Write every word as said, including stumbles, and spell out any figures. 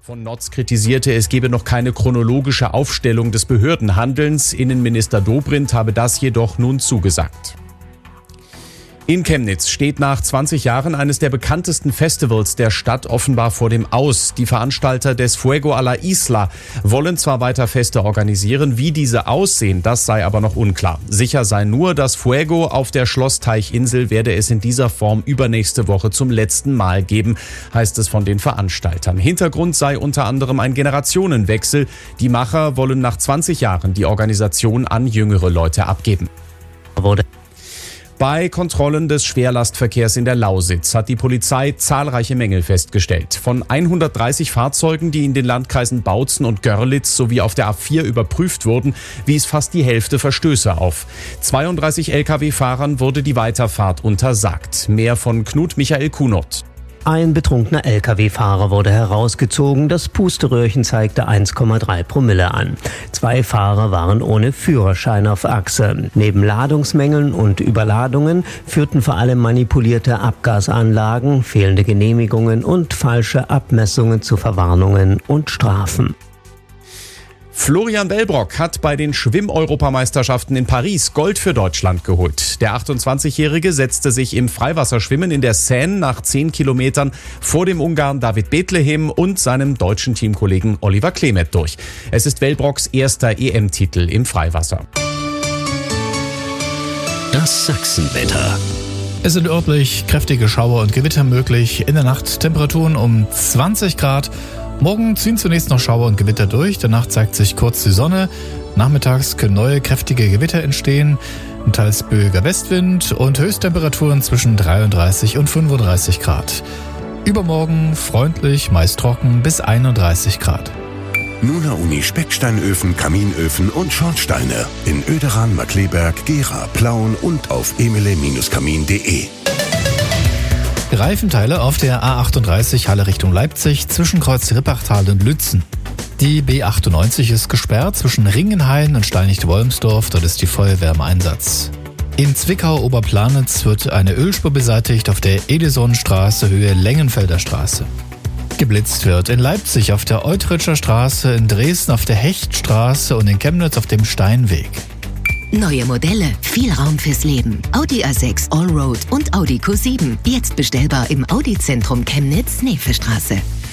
Von Notz kritisierte, es gebe noch keine chronologische Aufstellung des Behördenhandelns. Innenminister Dobrindt habe das jedoch nun zugesagt. In Chemnitz steht nach zwanzig Jahren eines der bekanntesten Festivals der Stadt offenbar vor dem Aus. Die Veranstalter des Fuego a la Isla wollen zwar weiter Feste organisieren, wie diese aussehen, das sei aber noch unklar. Sicher sei nur, dass Fuego auf der Schlossteichinsel werde es in dieser Form übernächste Woche zum letzten Mal geben, heißt es von den Veranstaltern. Hintergrund sei unter anderem ein Generationenwechsel. Die Macher wollen nach zwanzig Jahren die Organisation an jüngere Leute abgeben. Wurde Bei Kontrollen des Schwerlastverkehrs in der Lausitz hat die Polizei zahlreiche Mängel festgestellt. Von hundertdreißig Fahrzeugen, die in den Landkreisen Bautzen und Görlitz sowie auf der A vier überprüft wurden, wies fast die Hälfte Verstöße auf. zweiunddreißig L K W-Fahrern wurde die Weiterfahrt untersagt. Mehr von Knut Michael Kunert. Ein betrunkener L K W-Fahrer wurde herausgezogen. Das Pusteröhrchen zeigte eins Komma drei Promille an. Zwei Fahrer waren ohne Führerschein auf Achse. Neben Ladungsmängeln und Überladungen führten vor allem manipulierte Abgasanlagen, fehlende Genehmigungen und falsche Abmessungen zu Verwarnungen und Strafen. Florian Wellbrock hat bei den Schwimm-Europameisterschaften in Paris Gold für Deutschland geholt. Der achtundzwanzigjährige setzte sich im Freiwasserschwimmen in der Seine nach zehn Kilometern vor dem Ungarn David Bethlehem und seinem deutschen Teamkollegen Oliver Klemet durch. Es ist Wellbrocks erster E M-Titel im Freiwasser. Das Sachsenwetter. Es sind örtlich kräftige Schauer und Gewitter möglich. In der Nacht Temperaturen um zwanzig Grad. Morgen ziehen zunächst noch Schauer und Gewitter durch, danach zeigt sich kurz die Sonne. Nachmittags können neue kräftige Gewitter entstehen, teils böiger Westwind und Höchsttemperaturen zwischen dreiunddreißig und fünfunddreißig Grad. Übermorgen freundlich, meist trocken bis einunddreißig Grad. Nuna Uni Specksteinöfen, Kaminöfen und Schornsteine in Oederan, Markkleeberg, Gera, Plauen und auf emele Bindestrich kamin punkt de. Reifenteile auf der A achtunddreißig Halle Richtung Leipzig zwischen Kreuz Rippachtal und Lützen. Die B achtundneunzig ist gesperrt zwischen Ringenhain und Steinigt-Wolmsdorf, dort ist die Feuerwehr im Einsatz. In Zwickau-Oberplanitz wird eine Ölspur beseitigt auf der Edisonstraße Höhe Längenfelder Straße. Geblitzt wird in Leipzig auf der Eutritscher Straße, in Dresden auf der Hechtstraße und in Chemnitz auf dem Steinweg. Neue Modelle, viel Raum fürs Leben. Audi A sechs Allroad und Audi Q sieben. Jetzt bestellbar im Audi-Zentrum Chemnitz, Nevestraße.